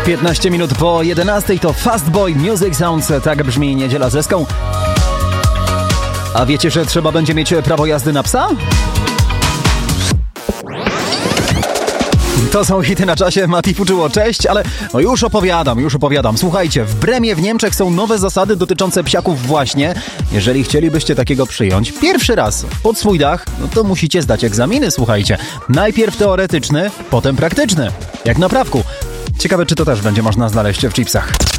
15 minut po 11 to Fastboy Music Sounds. Tak brzmi Niedziela z Eską. A wiecie, że trzeba będzie mieć prawo jazdy na psa? To są hity na czasie. Mati Fuczyło, cześć, ale no już opowiadam. Słuchajcie, w Bremie w Niemczech są nowe zasady dotyczące psiaków właśnie. Jeżeli chcielibyście takiego przyjąć pierwszy raz pod swój dach, no to musicie zdać egzaminy, słuchajcie. Najpierw teoretyczny, potem praktyczny. Jak na prawku. Ciekawe, czy to też będzie można znaleźć w chipsach.